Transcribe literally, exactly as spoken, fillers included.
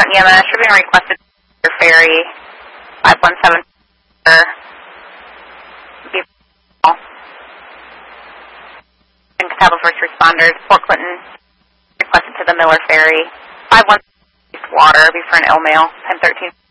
Martin E M S, should be requested for ferry five one seven. And Catawba First Responders, Fort Clinton, requested to the Miller Ferry five one East Water, be for an L mail, ten thirteen.